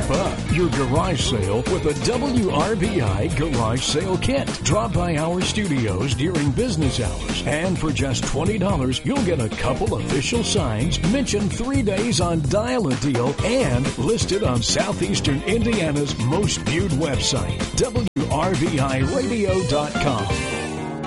up your garage sale with a WRBI garage sale kit. Drop by our studios during business hours, and for just $20, you'll get a couple official signs, mentioned 3 days on Dial a Deal, and listed on Southeastern Indiana's most viewed website, WRBIRadio.com.